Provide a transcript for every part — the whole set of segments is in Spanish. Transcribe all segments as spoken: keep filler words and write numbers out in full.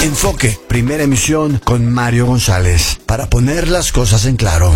Enfoque, primera emisión con Mario González, para poner las cosas en claro.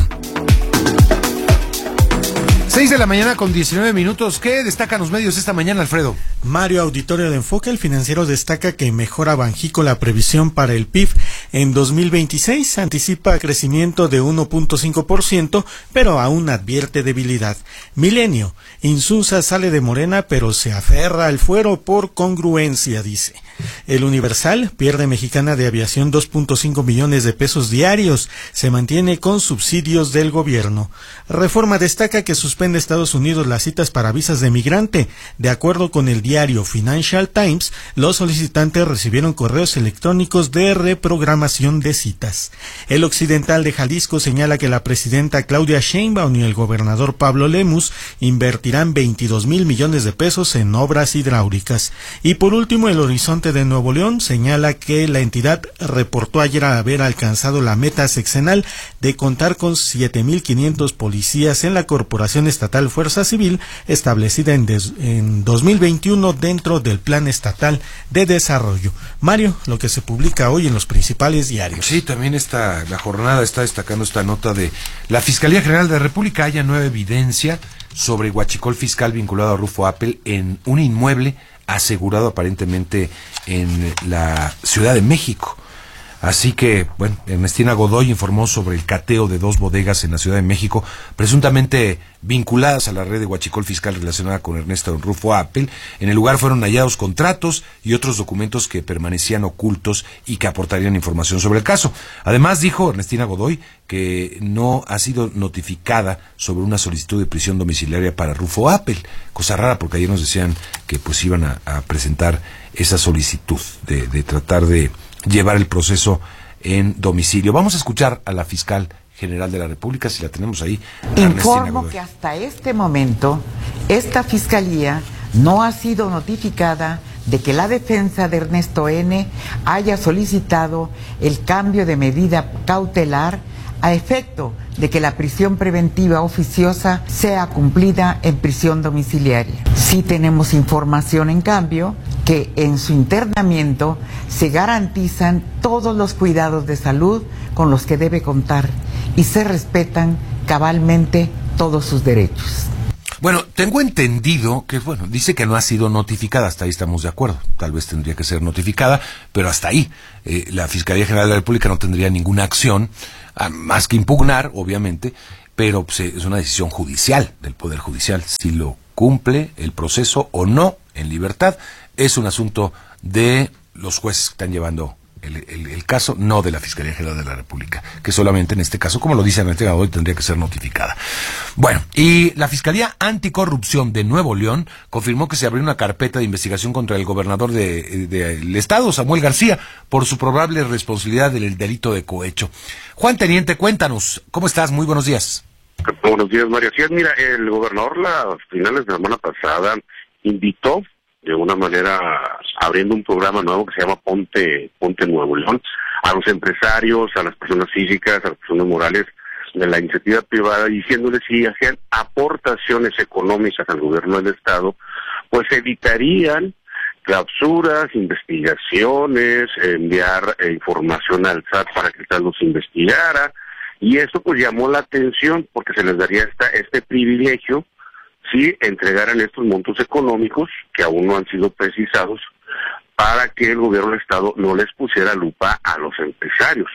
seis de la mañana con diecinueve minutos. ¿Qué destacan los medios esta mañana, Alfredo? Mario, auditorio de Enfoque. El Financiero destaca que mejora Banjico la previsión para el P I B en dos mil veintiséis. Anticipa crecimiento de uno punto cinco por ciento, pero aún advierte debilidad. Milenio. Insunza sale de Morena, pero se aferra al fuero por congruencia, dice. El Universal. Pierde Mexicana de Aviación dos punto cinco millones de pesos diarios. Se mantiene con subsidios del gobierno. Reforma destaca que suspende Estados Unidos las citas para visas de migrante. De acuerdo con el diario Financial Times, los solicitantes recibieron correos electrónicos de reprogramación de citas. El Occidental de Jalisco señala que la presidenta Claudia Sheinbaum y el gobernador Pablo Lemus invertirán veintidós mil millones de pesos en obras hidráulicas. Y por último, el Horizonte de Nuevo León señala que la entidad reportó ayer haber alcanzado la meta sexenal de contar con siete mil quinientos policías en la Corporación Estatal Fuerza Civil, establecida en, des, en dos mil veintiuno dentro del Plan Estatal de Desarrollo. Mario, lo que se publica hoy en los principales diarios. Sí, también está, la jornada está destacando esta nota de la Fiscalía General de la República. Haya nueva evidencia sobre huachicol fiscal vinculado a Rufo Appel en un inmueble asegurado aparentemente en la Ciudad de México. Así que, bueno, Ernestina Godoy informó sobre el cateo de dos bodegas en la Ciudad de México, presuntamente vinculadas a la red de huachicol fiscal relacionada con Ernesto Rufo Appel. En el lugar fueron hallados contratos y otros documentos que permanecían ocultos y que aportarían información sobre el caso. Además, dijo Ernestina Godoy que no ha sido notificada sobre una solicitud de prisión domiciliaria para Rufo Appel. Cosa rara, porque ayer nos decían que pues iban a, a presentar esa solicitud de, de tratar de llevar el proceso en domicilio. Vamos a escuchar a la fiscal general de la República, si la tenemos ahí. Informo que hasta este momento esta fiscalía no ha sido notificada de que la defensa de Ernesto N. haya solicitado el cambio de medida cautelar a efecto de que la prisión preventiva oficiosa sea cumplida en prisión domiciliaria. Sí tenemos información, en cambio, que en su internamiento se garantizan todos los cuidados de salud con los que debe contar y se respetan cabalmente todos sus derechos. Bueno, tengo entendido que, bueno, dice que no ha sido notificada, hasta ahí estamos de acuerdo, tal vez tendría que ser notificada, pero hasta ahí, eh, la Fiscalía General de la República no tendría ninguna acción, ah, más que impugnar, obviamente, pero pues, es una decisión judicial, del Poder Judicial, si lo cumple el proceso o no en libertad, es un asunto de los jueces que están llevando El, el, el caso, no de la Fiscalía General de la República, que solamente en este caso, como lo dice Ernestina Godoy, tendría que ser notificada. Bueno, y la Fiscalía Anticorrupción de Nuevo León confirmó que se abrió una carpeta de investigación contra el gobernador del de, de estado, Samuel García, por su probable responsabilidad del delito de cohecho. Juan Teniente, cuéntanos, ¿cómo estás? Muy buenos días. Buenos días, Mario. Sí, mira, el gobernador las finales de la semana pasada invitó de una manera abriendo un programa nuevo que se llama Ponte Ponte Nuevo León, a los empresarios, a las personas físicas, a las personas morales de la iniciativa privada, diciéndoles si hacían aportaciones económicas al gobierno del estado, pues evitarían clausuras, investigaciones, enviar eh, información al S A T para que el S A T los investigara, y esto pues llamó la atención porque se les daría esta, este privilegio si entregaran estos montos económicos, que aún no han sido precisados, para que el gobierno del estado no les pusiera lupa a los empresarios.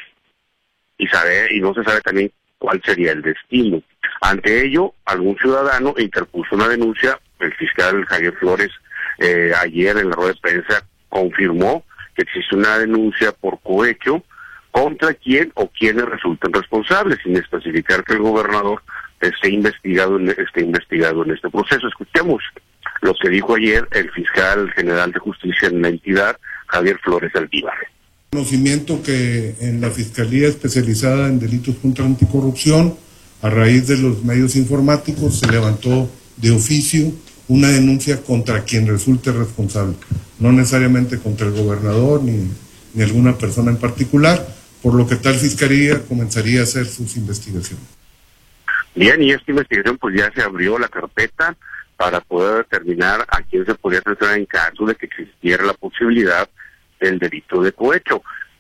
Y sabe, y no se sabe también cuál sería el destino. Ante ello, algún ciudadano interpuso una denuncia, el fiscal Javier Flores, eh, ayer en la rueda de prensa, confirmó que existe una denuncia por cohecho contra quién o quienes resulten responsables, sin especificar que el gobernador esté investigado en, esté investigado en este proceso. Escuchemos lo que dijo ayer el fiscal general de justicia en la entidad, Javier Flores Aldívar. Conocimiento que en la Fiscalía Especializada en Delitos contra Anticorrupción, a raíz de los medios informáticos, se levantó de oficio una denuncia contra quien resulte responsable, no necesariamente contra el gobernador ni, ni alguna persona en particular, por lo que tal Fiscalía comenzaría a hacer sus investigaciones. Bien, y esta investigación pues ya se abrió la carpeta para poder determinar a quién se podría sancionar en caso de que existiera la posibilidad del delito de cohecho.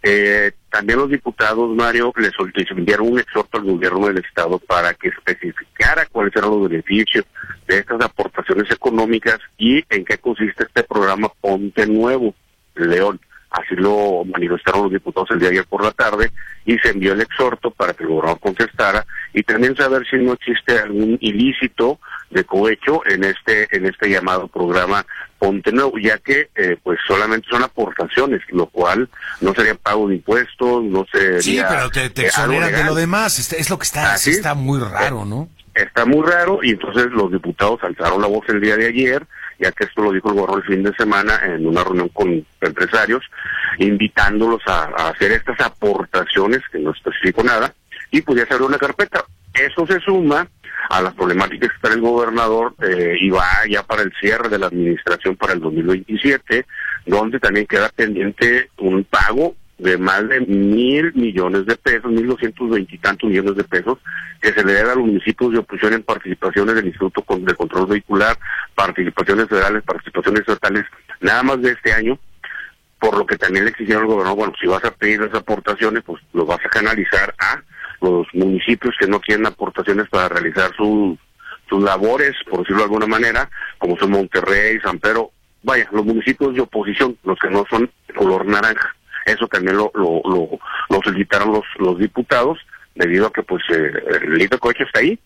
Eh, también los diputados, Mario, les enviaron un exhorto al gobierno del Estado para que especificara cuáles eran los beneficios de estas aportaciones económicas y en qué consiste este programa Ponte Nuevo León. Así lo manifestaron los diputados el día de ayer por la tarde y se envió el exhorto para que el gobernador contestara y también saber si no existe algún ilícito de cohecho en este en este llamado programa Ponte Nuevo, ya que eh, pues solamente son aportaciones, lo cual no sería pago de impuestos, no sería... Sí, pero te, te eh, exoneran de lo demás, es, es lo que está, ¿Ah, sí? está muy raro, ¿no? Está muy raro y entonces los diputados alzaron la voz el día de ayer, ya que esto lo dijo el gobernador el fin de semana en una reunión con empresarios, invitándolos a, a hacer estas aportaciones, que no especificó nada, y podía hacer una carpeta. Eso se suma a las problemáticas que está el gobernador eh, y va ya para el cierre de la administración para el dos mil veintisiete, donde también queda pendiente un pago de más de mil millones de pesos, mil doscientos veintitantos millones de pesos, que se le debe a los municipios de oposición en participaciones del Instituto de Control Vehicular, participaciones federales, participaciones estatales, nada más de este año, por lo que también le exigieron al gobernador, bueno, si vas a pedir las aportaciones, pues lo vas a canalizar a los municipios que no tienen aportaciones para realizar sus sus labores, por decirlo de alguna manera, como son Monterrey, San Pedro, vaya, los municipios de oposición, los que no son color naranja. Eso también lo lo lo, lo solicitaron los los diputados, debido a que pues eh, el delito de cohecho está ahí.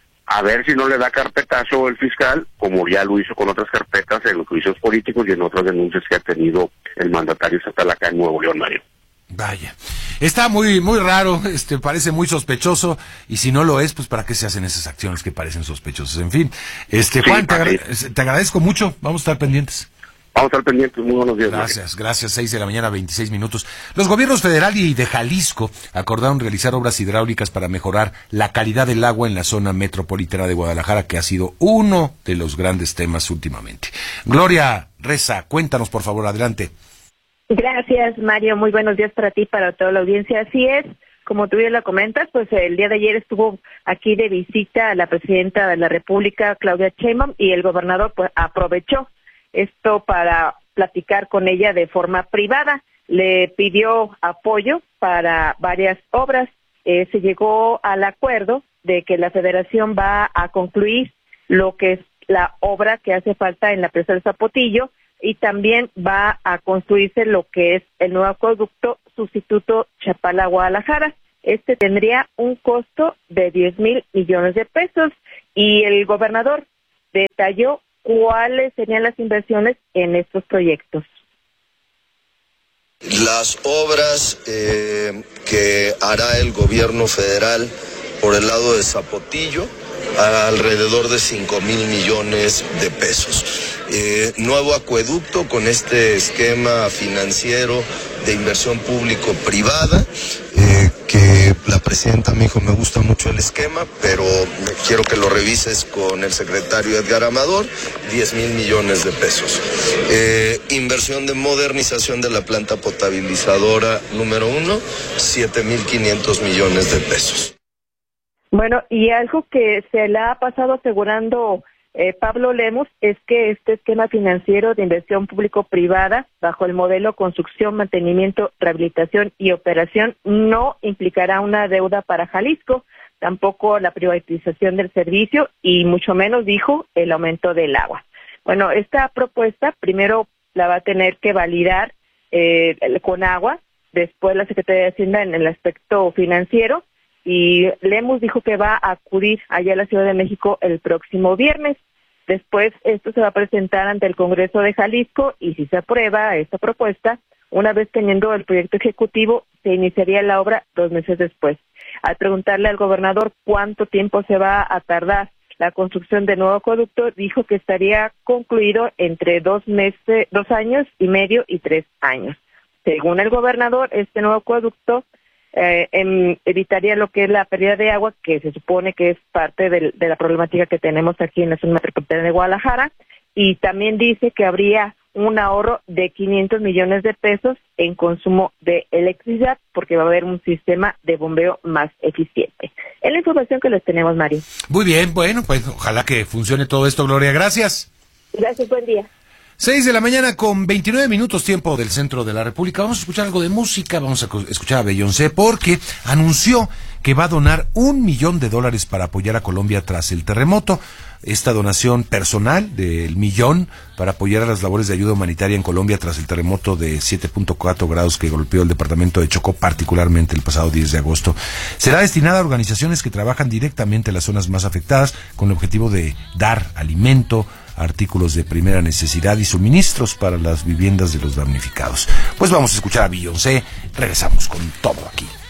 A ver si no le da carpetazo el fiscal, como ya lo hizo con otras carpetas en los juicios políticos y en otras denuncias que ha tenido el mandatario estatal acá en Nuevo León, Mario. Vaya, está muy muy raro, este parece muy sospechoso, y si no lo es, pues para qué se hacen esas acciones que parecen sospechosas. En fin, este Juan, sí, te, agra- te agradezco mucho, vamos a estar pendientes. Vamos a estar pendientes, muy buenos días. Gracias, Mario. Gracias, seis de la mañana, veintiséis minutos. Los gobiernos federal y de Jalisco acordaron realizar obras hidráulicas para mejorar la calidad del agua en la zona metropolitana de Guadalajara, que ha sido uno de los grandes temas últimamente. Gloria Reza, cuéntanos por favor, adelante. Gracias, Mario, muy buenos días para ti, para toda la audiencia. Así es, como tú bien lo comentas, pues el día de ayer estuvo aquí de visita la presidenta de la República, Claudia Sheinbaum, y el gobernador pues aprovechó esto para platicar con ella de forma privada. Le pidió apoyo para varias obras. Eh, se llegó al acuerdo de que la federación va a concluir lo que es la obra que hace falta en la presa del Zapotillo, y también va a construirse lo que es el nuevo acueducto sustituto Chapala-Guadalajara. Este tendría un costo de diez mil millones de pesos, y el gobernador detalló cuáles serían las inversiones en estos proyectos. Las obras eh, que hará el gobierno federal por el lado de Zapotillo, alrededor de cinco mil millones de pesos. Eh, nuevo acueducto con este esquema financiero de inversión público-privada, eh, que la presidenta me dijo, me gusta mucho el esquema, pero quiero que lo revises con el secretario Edgar Amador, diez mil millones de pesos. Eh, inversión de modernización de la planta potabilizadora número uno, siete mil quinientos millones de pesos. Bueno, y algo que se le ha pasado asegurando eh, Pablo Lemus es que este esquema financiero de inversión público-privada bajo el modelo construcción, mantenimiento, rehabilitación y operación no implicará una deuda para Jalisco, tampoco la privatización del servicio y mucho menos, dijo, el aumento del agua. Bueno, esta propuesta primero la va a tener que validar eh, con agua, después la Secretaría de Hacienda en el aspecto financiero, y Lemus dijo que va a acudir allá a la Ciudad de México el próximo viernes. Después esto se va a presentar ante el Congreso de Jalisco, y si se aprueba esta propuesta, una vez teniendo el proyecto ejecutivo, se iniciaría la obra dos meses después. Al preguntarle al gobernador cuánto tiempo se va a tardar la construcción del nuevo acueducto, dijo que estaría concluido entre dos meses, dos años y medio y tres años. Según el gobernador, este nuevo acueducto Eh, en, evitaría lo que es la pérdida de agua, que se supone que es parte de, de la problemática que tenemos aquí en la zona metropolitana de Guadalajara, y también dice que habría un ahorro de quinientos millones de pesos en consumo de electricidad, porque va a haber un sistema de bombeo más eficiente. Es la información que les tenemos, Mario. Muy bien, bueno, pues ojalá que funcione todo esto, Gloria, gracias. Gracias, buen día. Seis de la mañana con veintinueve minutos, tiempo del centro de la República. Vamos a escuchar algo de música, vamos a escuchar a Beyoncé porque anunció que va a donar un millón de dólares para apoyar a Colombia tras el terremoto. Esta donación personal del millón para apoyar a las labores de ayuda humanitaria en Colombia tras el terremoto de siete punto cuatro grados que golpeó el departamento de Chocó, particularmente el pasado diez de agosto, será destinada a organizaciones que trabajan directamente en las zonas más afectadas con el objetivo de dar alimento, artículos de primera necesidad y suministros para las viviendas de los damnificados. Pues vamos a escuchar a Beyoncé, regresamos con todo aquí.